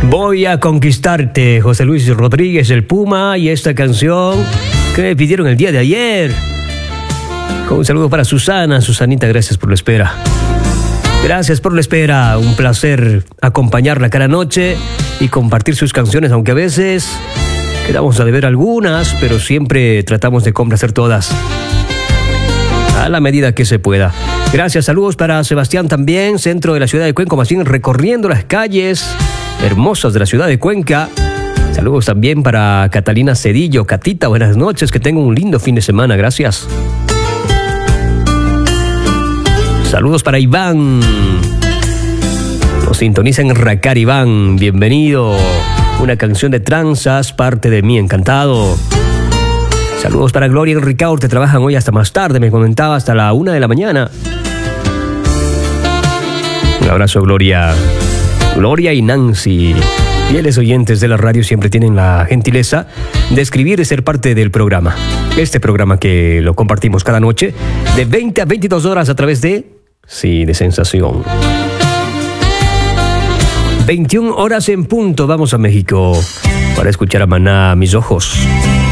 Voy a conquistarte, José Luis Rodríguez, el Puma, y esta canción que me pidieron el día de ayer. Con un saludo para Susana. Susanita, gracias por la espera. Gracias por la espera. Un placer acompañarla cada noche y compartir sus canciones, aunque a veces quedamos a deber algunas, pero siempre tratamos de complacer todas a la medida que se pueda. Gracias, saludos para Sebastián también, centro de la ciudad de Cuenca, más bien recorriendo las calles hermosas de la ciudad de Cuenca. Saludos también para Catalina Cedillo. Catita, buenas noches, que tenga un lindo fin de semana, gracias. Saludos para Iván. Nos sintoniza en Racar, Iván, bienvenido. Una canción de Tranzas, parte de mí, encantado. Saludos para Gloria y Ricardo, que trabajan hoy hasta más tarde, me comentaba, hasta la 1 de la mañana. Un abrazo, Gloria. Gloria y Nancy, fieles oyentes de la radio, siempre tienen la gentileza de escribir y ser parte del programa. Este programa que lo compartimos cada noche de 20 a 22 horas a través de Sensación. 21 horas en punto, vamos a México para escuchar a Maná, Mis Ojos.